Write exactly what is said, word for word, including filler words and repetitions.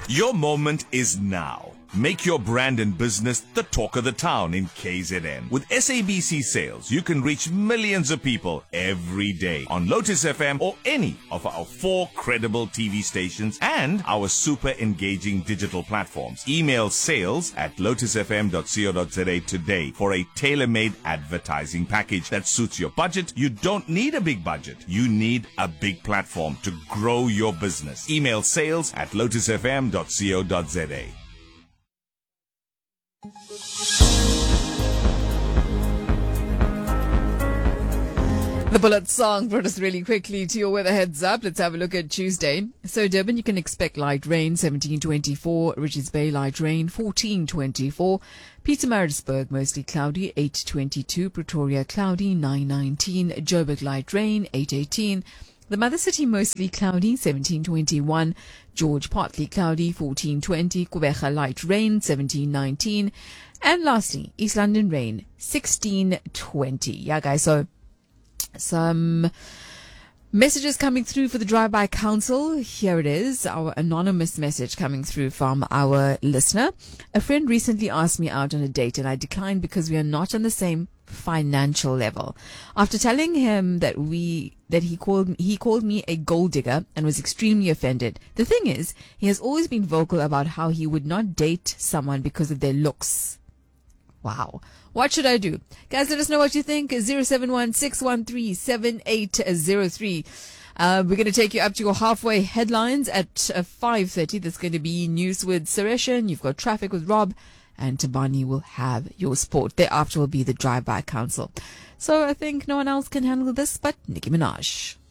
Your moment is now. Make your brand and business the talk of the town in K Z N. With S A B C Sales, you can reach millions of people every day on Lotus F M or any of our four credible T V stations and our super engaging digital platforms. Email sales at lotus f m dot co dot z a today for a tailor-made advertising package that suits your budget. You don't need a big budget. You need a big platform to grow your business. Email sales at lotus f m dot co dot z a. The Bullet song brought us really quickly to your weather heads up. Let's have a look at Tuesday. So Durban, you can expect light rain, seventeen twenty-four. Richards Bay, light rain, fourteen twenty-four. Pietermaritzburg, mostly cloudy, eight twenty-two. Pretoria, cloudy, nine nineteen. Joburg, light rain, eight eighteen. The Mother City, mostly cloudy, seventeen twenty-one. George, partly cloudy, fourteen twenty. Gqeberha, light rain, seventeen nineteen. And lastly, East London, rain, sixteen twenty. Yeah, guys, so some messages coming through for the Drive-By Council. Here it is, our anonymous message coming through from our listener. A friend recently asked me out on a date and I declined because we are not on the same financial level. After telling him that we that he called he called me a gold digger and was extremely offended. The thing is, he has always been vocal about how he would not date someone because of their looks. Wow. What should I do? Guys, let us know what you think. zero seven one, six one three, seven eight zero three. Uh, we're going to take you up to your halfway headlines at uh, five thirty. There's going to be news with Suresh. You've got traffic with Rob. And Tabani will have your sport. Thereafter will be the Drive-By Council. So I think no one else can handle this but Nicki Minaj.